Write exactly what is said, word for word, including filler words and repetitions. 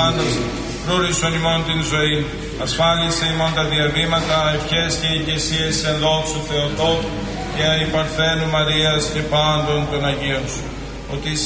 πάντας, φρούρισον ημών την ζωή, ασφάλισε ημών τα διαβήματα, ευχές και ηγεσίες εν δόξου Θεοτόκου και η Παρθένου Μαρίας και πάντων των Αγίων σου. Ότι